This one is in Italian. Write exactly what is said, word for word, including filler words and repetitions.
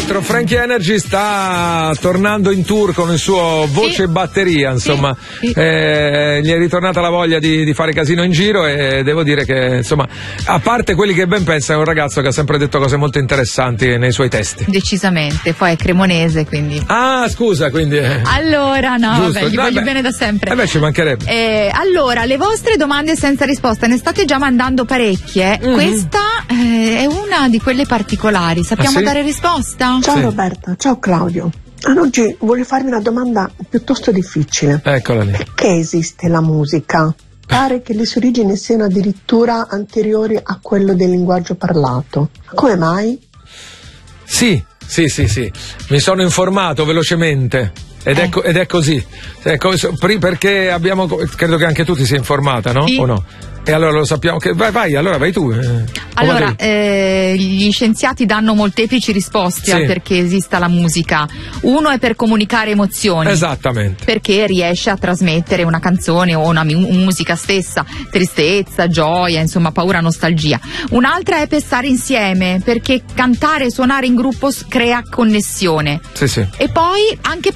nostro Frankie Energy sta tornando in tour con il suo voce sì. e batteria, insomma, sì. Sì. Eh, gli è ritornata la voglia di, di fare casino in giro e devo dire che, insomma, a parte quelli che ben pensano, è un ragazzo che ha sempre detto cose molto interessanti nei suoi testi. Decisamente, poi è cremonese, quindi. Ah, scusa, quindi. Eh. Allora, no, Giusto. vabbè, gli Vabbè. voglio bene da sempre. Eh beh, ci mancherebbe. Eh, allora, le vostre domande senza risposta, ne state già mandando parecchie. Mm-hmm. Questa eh, è una di quelle particolari. Sappiamo Ah, sì? dare risposta? Ciao Sì. Roberta, ciao Claudio. Ad oggi voglio farvi una domanda piuttosto difficile. Eccola lì. Perché esiste la musica? Pare che le sue origini siano addirittura anteriori a quello del linguaggio parlato. Come mai? Sì, sì, sì, sì. Mi sono informato velocemente. Ed, Eh. è, co- ed è così. Ecco, so- pri- perché abbiamo. Credo che anche tu ti sia informata, no? Sì. O no? E allora lo sappiamo. Che, vai, vai, allora vai tu. eh. Allora, O vado io? eh, gli scienziati danno molteplici risposte Sì. al perché esista la musica. Uno è per comunicare emozioni. Esattamente. Perché riesce a trasmettere una canzone o una mu- musica stessa, tristezza, gioia, insomma, paura, nostalgia. Un'altra è per stare insieme, perché cantare e suonare in gruppo s- crea connessione. Sì, sì. E poi anche